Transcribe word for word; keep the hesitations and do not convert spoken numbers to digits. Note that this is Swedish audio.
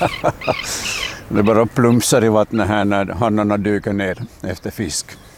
Det bara plumsar i vattnet här när hannarna dyker ner efter fisk.